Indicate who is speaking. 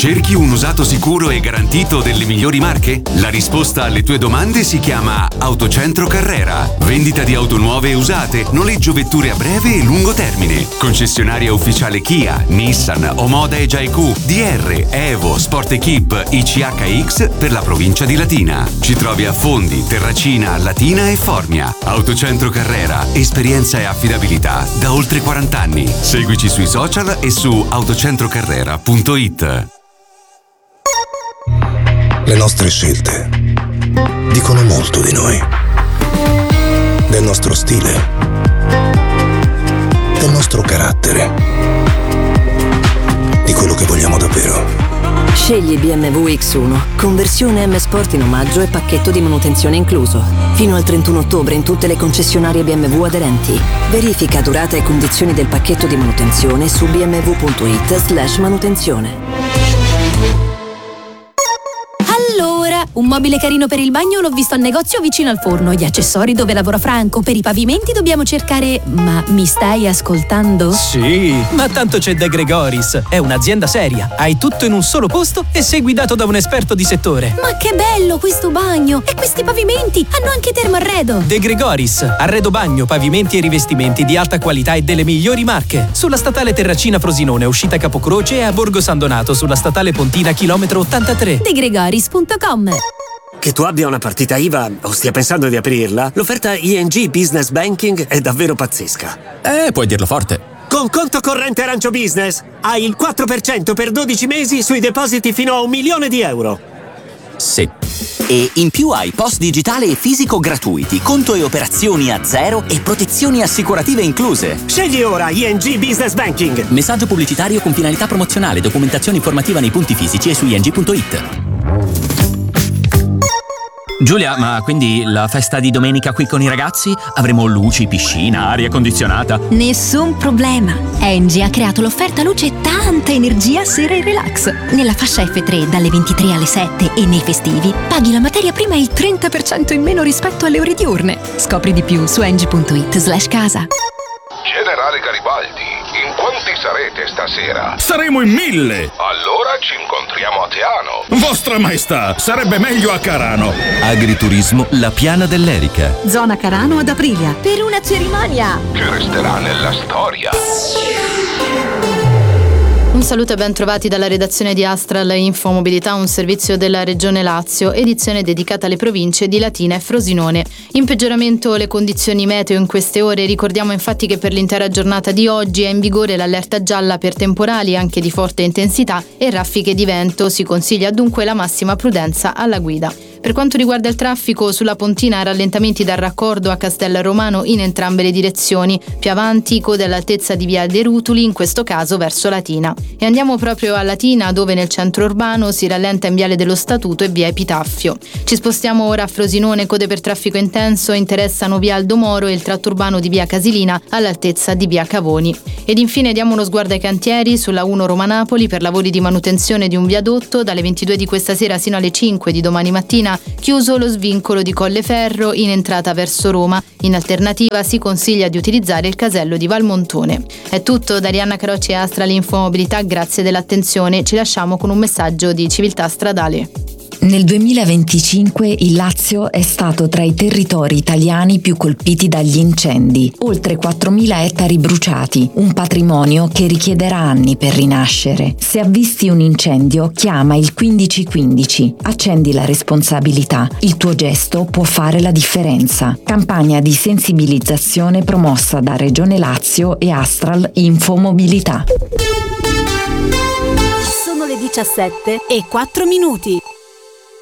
Speaker 1: Cerchi un usato sicuro e garantito delle migliori marche? La risposta alle tue domande si chiama Autocentro Carrera. Vendita di auto nuove e usate, noleggio vetture a breve e lungo termine. Concessionaria ufficiale Kia, Nissan, Omoda e Jaiku, DR, Evo, Sport Equip, ICHX per la provincia di Latina. Ci trovi a Fondi, Terracina, Latina e Formia. Autocentro Carrera, esperienza e affidabilità da oltre 40 anni. Seguici sui social e su autocentrocarrera.it.
Speaker 2: Le nostre scelte dicono molto di noi, del nostro stile, del nostro carattere, di quello che vogliamo davvero.
Speaker 3: Scegli BMW X1, conversione M Sport in omaggio e pacchetto di manutenzione incluso. Fino al 31 ottobre in tutte le concessionarie BMW aderenti. Verifica durata e condizioni del pacchetto di manutenzione su bmw.it/manutenzione.
Speaker 4: Allora, un mobile carino per il bagno l'ho visto al negozio vicino al forno. Gli accessori dove lavora Franco. Per i pavimenti dobbiamo cercare... Ma mi stai ascoltando?
Speaker 5: Sì, ma tanto c'è De Gregoris. È un'azienda seria. Hai tutto in un solo posto e sei guidato da un esperto di settore.
Speaker 4: Ma che bello questo bagno! E questi pavimenti hanno anche termoarredo.
Speaker 5: De Gregoris, arredo bagno, pavimenti e rivestimenti di alta qualità e delle migliori marche. Sulla statale Terracina Frosinone, uscita Capocroce, e a Borgo San Donato, sulla statale Pontina, chilometro 83.
Speaker 4: DeGregoris.com.
Speaker 6: Che tu abbia una partita IVA o stia pensando di aprirla, l'offerta ING Business Banking è davvero pazzesca.
Speaker 7: Puoi dirlo forte.
Speaker 6: Con conto corrente Arancio Business hai il 4% per 12 mesi sui depositi fino a €1.000.000.
Speaker 7: Sì. E in più hai post digitale e fisico gratuiti, conto e operazioni a zero e protezioni assicurative incluse.
Speaker 6: Scegli ora ING Business Banking.
Speaker 7: Messaggio pubblicitario con finalità promozionale, documentazione informativa nei punti fisici e su ing.it. Giulia, ma quindi la festa di domenica qui con i ragazzi? Avremo luci, piscina, aria condizionata?
Speaker 8: Nessun problema. Engie ha creato l'offerta luce e tanta energia sera e relax. Nella fascia F3 dalle 23 alle 7 e nei festivi paghi la materia prima il 30% in meno rispetto alle ore diurne. Scopri di più su engie.it/casa.
Speaker 9: Generale Garibaldi, in quanti sarete stasera?
Speaker 10: Saremo in 1000!
Speaker 9: Allora ci incontriamo a Teano.
Speaker 10: Vostra Maestà, sarebbe meglio a Carano.
Speaker 11: Agriturismo La Piana dell'Erica.
Speaker 12: Zona Carano ad Aprilia.
Speaker 4: Per una cerimonia
Speaker 9: Che resterà nella storia.
Speaker 13: Un saluto e ben trovati dalla redazione di Astral Infomobilità, un servizio della Regione Lazio, edizione dedicata alle province di Latina e Frosinone. In peggioramento le condizioni meteo in queste ore. Ricordiamo infatti che per l'intera giornata di oggi è in vigore l'allerta gialla per temporali anche di forte intensità e raffiche di vento. Si consiglia dunque la massima prudenza alla guida. Per quanto riguarda il traffico, sulla Pontina rallentamenti dal raccordo a Castel Romano in entrambe le direzioni. Più avanti code all'altezza di via De Rutuli, in questo caso verso Latina. E andiamo proprio a Latina, dove nel centro urbano si rallenta in viale dello Statuto e via Epitaffio. Ci spostiamo ora a Frosinone, code per traffico intenso interessano via Aldo Moro e il tratto urbano di via Casilina all'altezza di via Cavoni. Ed infine diamo uno sguardo ai cantieri sulla 1 Roma-Napoli per lavori di manutenzione di un viadotto. Dalle 22 di questa sera sino alle 5 di domani mattina chiuso lo svincolo di Colleferro in entrata verso Roma. In alternativa si consiglia di utilizzare il casello di Valmontone. È tutto da Arianna Carocci e Astral Infomobilità, grazie dell'attenzione. Ci lasciamo con un messaggio di civiltà stradale.
Speaker 14: Nel 2025 il Lazio è stato tra i territori italiani più colpiti dagli incendi. Oltre 4.000 ettari bruciati, un patrimonio che richiederà anni per rinascere. Se avvisti un incendio, chiama il 1515. Accendi la responsabilità. Il tuo gesto può fare la differenza. Campagna di sensibilizzazione promossa da Regione Lazio e Astral Infomobilità.
Speaker 4: Sono le 17:04.